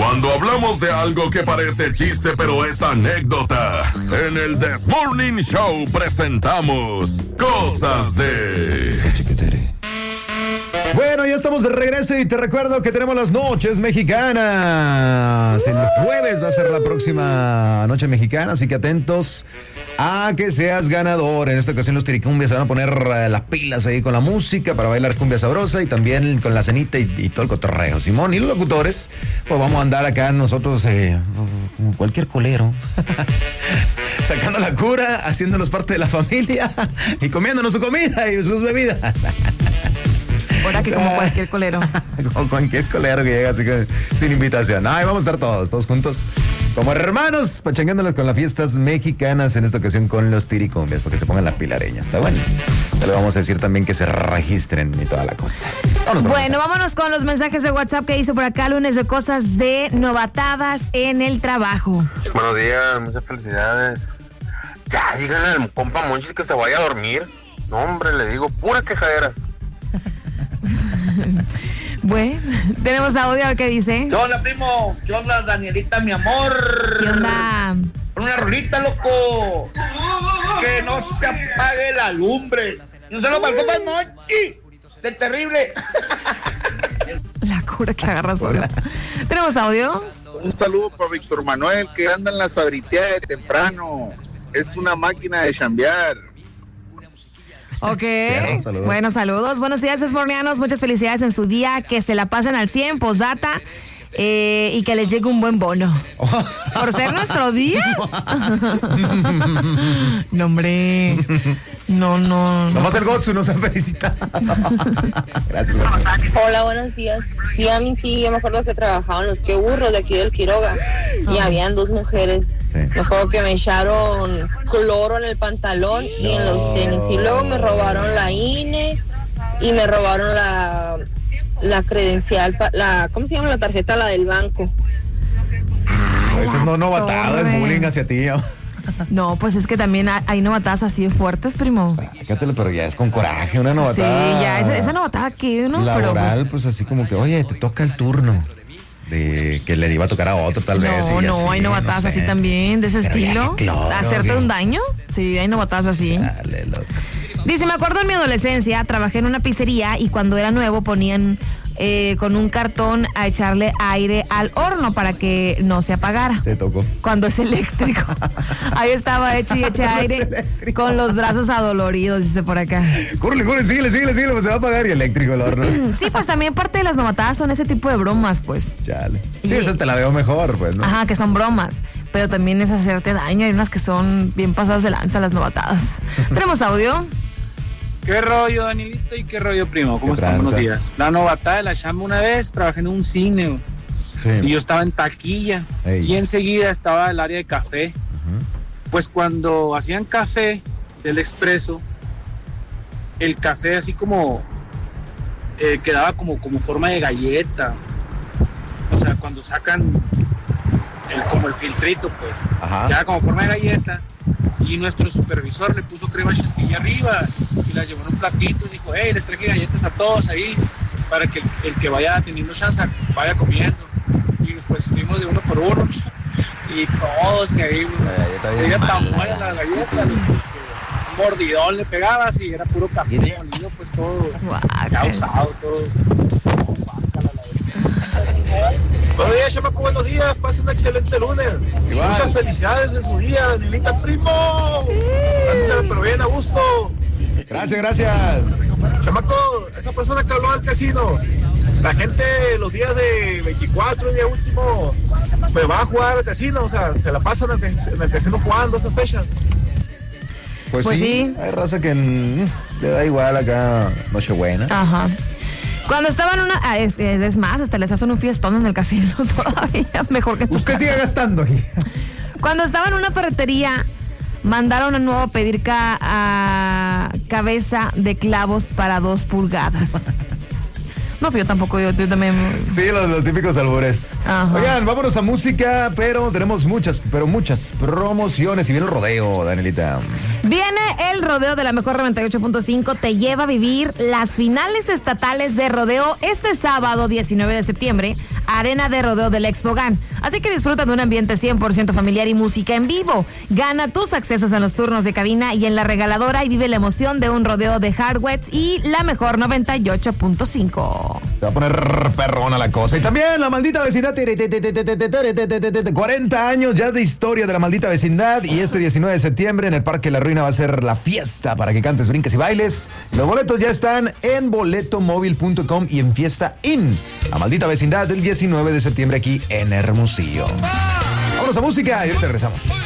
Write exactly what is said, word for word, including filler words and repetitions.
Cuando hablamos de algo que parece chiste pero es anécdota, en el This Morning Show presentamos Cosas de... Bueno, ya estamos de regreso y te recuerdo que tenemos las noches mexicanas. El jueves va a ser la próxima noche mexicana, así que atentos a que seas ganador. En esta ocasión los Tiricumbias se van a poner uh, las pilas ahí con la música para bailar cumbia sabrosa y también con la cenita y, y todo el cotorreo. Simón, y los locutores, pues vamos a andar acá nosotros eh, como cualquier colero. Sacando la cura, haciéndonos parte de la familia y comiéndonos su comida y sus bebidas. Ahora que como cualquier colero. Como cualquier colero que llega así que sin invitación. Ay, vamos a estar todos, todos juntos, como hermanos, pachanguándolos con las fiestas mexicanas, en esta ocasión con los Tiricumbias, porque se pongan la pilareña. Está bueno. Ya le vamos a decir también que se registren y toda la cosa. Vámonos, bueno, vámonos con los mensajes de WhatsApp que hizo por acá, lunes de cosas de novatadas en el trabajo. Buenos días, muchas felicidades. Ya, díganle al compa Monchis que se vaya a dormir. No, hombre, le digo, pura quejadera. Bueno, tenemos audio, a ver qué dice. ¿Qué onda, primo? ¿Qué onda, Danielita, mi amor? ¿Qué onda? Pon una rolita, loco. Que no se apague la lumbre. No se lo para el compa Monchi. ¡De terrible! La cura que agarra sola. ¿Tenemos audio? Un saludo para Víctor Manuel, que anda en la sabritea de temprano. Es una máquina de chambear. Ok, Claro, saludos. Bueno, saludos. Buenos días, desmornianos. Muchas felicidades en su día. Que se la pasen al cien, posdata. Eh, y que les llegue un buen bono. Por ser nuestro día. No, hombre. No, no. No va a ser Gotsu, no se han felicitado. Gracias, Gotsu. Hola, buenos días. Sí, a mí sí, yo me acuerdo que trabajaban los que burros de aquí del Quiroga. Y habían dos mujeres. Sí. Me acuerdo que me echaron cloro en el pantalón y en los tenis. Y luego me robaron la I N E y me robaron la, la credencial, la, ¿cómo se llama? La tarjeta, la del banco. Eso es no novatada, es bullying hacia ti. No, pues es que también hay novatadas así de fuertes, primo. Fíjatelo, pero ya es con coraje, una novatada. Sí, ya, esa, esa novatada que uno, laboral, pero pues, pues así como que, oye, te toca el turno. De que le iba a tocar a otro, tal no, vez. No, no, así, hay novatadas no sé. así también, de ese Pero estilo. ya, claro, ¿Hacerte que... un daño? Sí, hay novatadas así. Dale, loco. Dice, me acuerdo en mi adolescencia, trabajé en una pizzería y cuando era nuevo ponían eh, con un cartón a echarle aire al horno para que no se apagara. Te tocó. Cuando es eléctrico. Ahí estaba hecho y eché aire con los brazos adoloridos, dice por acá. Córrele, córrele, síguele, síguele, síguele, pues se va a apagar y eléctrico el horno. Sí, pues también parte de las novatadas son ese tipo de bromas, pues. Chale. Sí, Y- esa te la veo mejor, pues, ¿no? Ajá, que son bromas, pero también es hacerte daño. Hay unas que son bien pasadas de lanza, las novatadas. ¿Tenemos audio? ¿Qué rollo, Danielito? ¿Y qué rollo, primo? ¿Cómo ¿Qué están? tranza? Buenos días. La novatada de la chamba una vez, trabajé en un cine, güey, Sí. y yo estaba en taquilla, Ey. y enseguida estaba el área de café. Pues cuando hacían café del expreso, el café así como eh, quedaba como, como forma de galleta. O sea, cuando sacan el, como el filtrito, pues, Ajá. queda como forma de galleta. Y nuestro supervisor le puso crema chantilly arriba y la llevó en un platito y dijo, hey, les traje galletas a todos ahí para que el, el que vaya teniendo chance vaya comiendo. Y pues fuimos de uno por uno y todos caímos. La galleta Se bien veía tan mala. buena la galleta, un mordidón le pegabas y era puro café molido, pues todo ya usado, todo. Buenos días, chamaco, buenos días. Pasen un excelente lunes. Igual. Muchas felicidades en su día, Danielita, primo. Pásensela, pero bien a gusto. Gracias, gracias. Chamaco, esa persona que habló al casino, la gente los días de veinticuatro, el día último, pues va a jugar al casino, o sea, se la pasan en el, en el casino jugando esa fecha. Pues, Pues sí, sí. hay raza que mm, le da igual acá Nochebuena. Ajá. Cuando estaban una... ah, es, es, es más, hasta les hacen un fiestón en el casino todavía. Mejor que en su Usted casa. sigue gastando aquí. Cuando estaba en una ferretería, mandaron a nuevo a pedir ca a cabeza de clavos para dos pulgadas. No, pero yo tampoco, yo, yo también... Sí, los, los típicos albures. Ajá. Oigan, vámonos a música, pero tenemos muchas, pero muchas promociones. Y viene el rodeo, Danielita. Viene el rodeo de la mejor noventa y ocho punto cinco te lleva a vivir las finales estatales de rodeo este sábado diecinueve de septiembre, Arena de Rodeo del Expogan. Así que disfruta de un ambiente cien por ciento familiar y música en vivo. Gana tus accesos en los turnos de cabina y en la regaladora y vive la emoción de un rodeo de Hardwets y la mejor noventa y ocho punto cinco. Se va a poner perrona la cosa. Y también la maldita vecindad. cuarenta años ya de historia de la maldita vecindad. Y este diecinueve de septiembre en el Parque La Ruina va a ser la fiesta para que cantes, brinques y bailes. Los boletos ya están en boletomóvil punto com y en Fiesta In. La maldita vecindad del diecinueve de septiembre aquí en Hermosillo. Vámonos a música y ahorita regresamos.